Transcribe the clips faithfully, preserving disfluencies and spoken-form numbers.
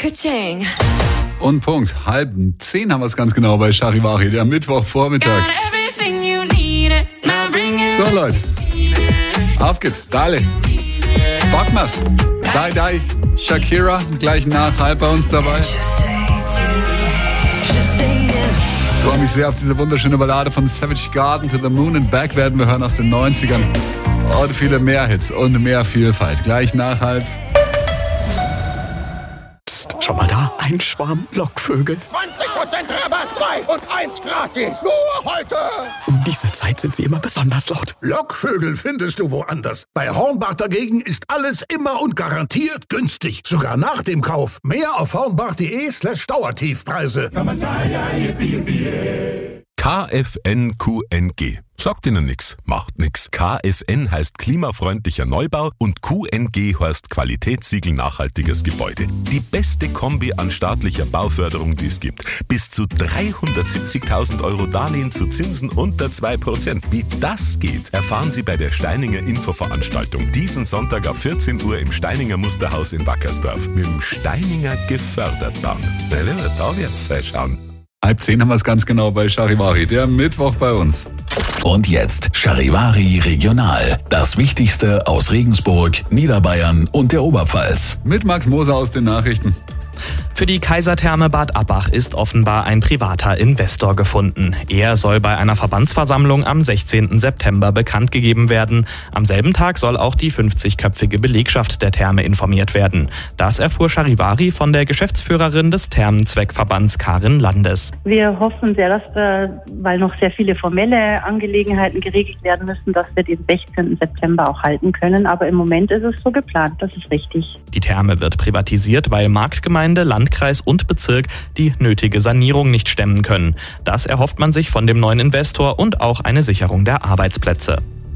Ka-ching. Und Punkt. Halb zehn haben wir es ganz genau bei Charivari, der Mittwochvormittag. So Leute, auf geht's, Dale. Bockmas, Die Die, Shakira, gleich nach, halb bei uns dabei. Ich freue mich sehr auf diese wunderschöne Ballade von Savage Garden, To the Moon and Back werden wir hören aus den neunzigern. Und viele mehr Hits und mehr Vielfalt. Gleich nach halb. Psst, schau mal da, ein Schwarm Lockvögel. zwanzig Prozent Rabatt, zwei und eins gratis. Nur heute. Um diese Zeit sind sie immer besonders laut. Lockvögel findest du woanders. Bei Hornbach dagegen ist alles immer und garantiert günstig. Sogar nach dem Kauf. Mehr auf hornbach.de slash Dauertiefpreise. K F N Q N G. Sagt Ihnen nix, macht nix. K F N heißt klimafreundlicher Neubau und Q N G heißt Qualitätssiegel nachhaltiges Gebäude. Die beste Kombi an staatlicher Bauförderung, die es gibt. Bis zu dreihundertsiebzigtausend Euro Darlehen zu Zinsen unter zwei Prozent. Wie das geht, erfahren Sie bei der Steininger Infoveranstaltung. Diesen Sonntag ab vierzehn Uhr im Steininger Musterhaus in Wackersdorf. Mit dem Steininger gefördert dann. Da wird's mal schauen. Halb zehn haben wir es ganz genau bei Charivari, der Mittwoch bei uns. Und jetzt Charivari Regional. Das Wichtigste aus Regensburg, Niederbayern und der Oberpfalz. Mit Max Moser aus den Nachrichten. Für die Kaisertherme Bad Abbach ist offenbar ein privater Investor gefunden. Er soll bei einer Verbandsversammlung am sechzehnten September bekannt gegeben werden. Am selben Tag soll auch die fünfzigköpfige Belegschaft der Therme informiert werden. Das erfuhr Charivari von der Geschäftsführerin des Thermenzweckverbands Karin Landes. Wir hoffen sehr, dass wir, weil noch sehr viele formelle Angelegenheiten geregelt werden müssen, dass wir den sechzehnten September auch halten können. Aber im Moment ist es so geplant, das ist richtig. Die Therme wird privatisiert, weil Marktgemeinde, Landkreis und Bezirk die nötige Sanierung nicht stemmen können. Das erhofft man sich von dem neuen Investor und auch eine Sicherung der Arbeitsplätze.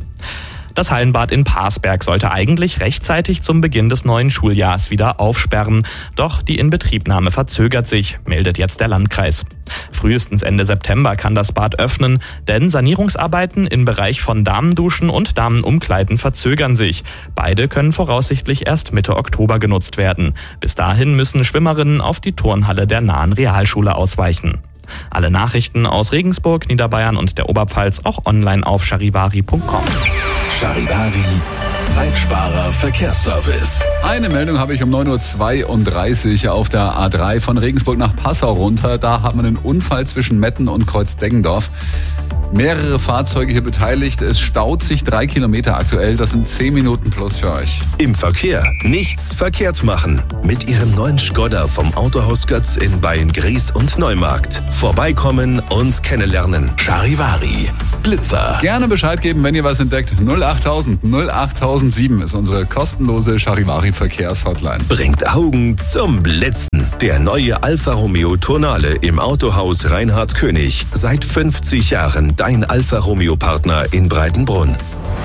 Das Hallenbad in Parsberg sollte eigentlich rechtzeitig zum Beginn des neuen Schuljahrs wieder aufsperren. Doch die Inbetriebnahme verzögert sich, meldet jetzt der Landkreis. Frühestens Ende September kann das Bad öffnen, denn Sanierungsarbeiten im Bereich von Damenduschen und Damenumkleiden verzögern sich. Beide können voraussichtlich erst Mitte Oktober genutzt werden. Bis dahin müssen Schwimmerinnen auf die Turnhalle der nahen Realschule ausweichen. Alle Nachrichten aus Regensburg, Niederbayern und der Oberpfalz auch online auf charivari punkt com. Charivari, Zeitsparer Verkehrsservice. Eine Meldung habe ich um neun Uhr zweiunddreißig auf der A drei von Regensburg nach Passau runter. Da hat man einen Unfall zwischen Metten und Kreuz-Deggendorf. Mehrere Fahrzeuge hier beteiligt. Es staut sich drei Kilometer aktuell. Das sind zehn Minuten plus für euch. Im Verkehr nichts verkehrt machen. Mit Ihrem neuen Skoda vom Autohaus Götz in Beyen-Gries und Neumarkt. Vorbeikommen und kennenlernen. Charivari, Blitzer. Gerne Bescheid geben, wenn ihr was entdeckt. null achttausend null achttausendsieben ist unsere kostenlose Charivari-Verkehrshotline. Bringt Augen zum Blitzen. Der neue Alfa Romeo Tonale im Autohaus Reinhard König. Seit fünfzig Jahren dein Alfa Romeo Partner in Breitenbrunn.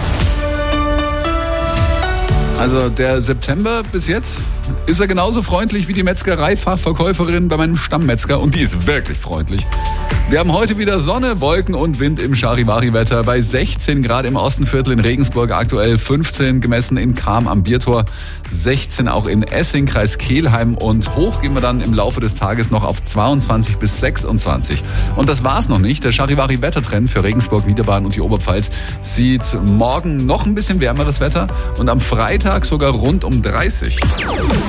Also der September bis jetzt ist er genauso freundlich wie die Metzgereifachverkäuferin bei meinem Stammmetzger und die ist wirklich freundlich. Wir haben heute wieder Sonne, Wolken und Wind im Charivari-Wetter bei sechzehn Grad im Ostenviertel in Regensburg, aktuell fünfzehn gemessen in Cham am Biertor, sechzehn auch in Essing, Kreis Kelheim und hoch gehen wir dann im Laufe des Tages noch auf zweiundzwanzig bis sechsundzwanzig. Und das war's noch nicht. Der Charivari-Wettertrend für Regensburg, Niederbayern und die Oberpfalz sieht morgen noch ein bisschen wärmeres Wetter und am Freitag sogar rund um dreißig.